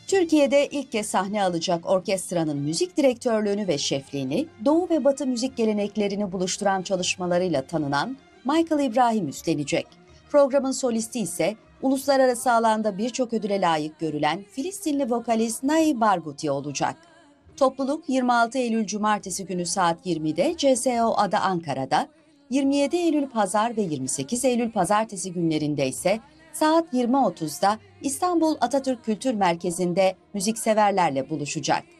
Türkiye'de ilk kez sahne alacak orkestranın müzik direktörlüğünü ve şefliğini, Doğu ve Batı müzik geleneklerini buluşturan çalışmalarıyla tanınan Michael İbrahim üstlenecek. Programın solisti ise uluslararası alanda birçok ödüle layık görülen Filistinli vokalist Nai Barghouti olacak. Topluluk 26 Eylül Cumartesi günü saat 20'de CSO Ada Ankara'da, 27 Eylül Pazar ve 28 Eylül Pazartesi günlerinde ise saat 20.30'da İstanbul Atatürk Kültür Merkezi'nde müzikseverlerle buluşacak.